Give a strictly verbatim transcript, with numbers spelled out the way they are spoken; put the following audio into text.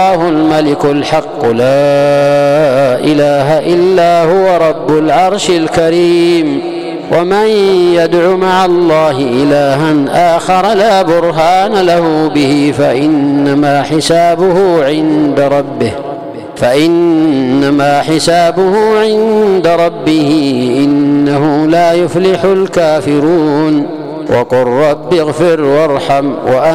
الله الملك الحق لا إله إلا هو رب العرش الكريم. ومن يدع مع الله إلها آخر لا برهان له به فإنما حسابه عند ربه فإنما حسابه عند ربه إنه لا يفلح الكافرون. وقل رب اغفر وارحم وأنت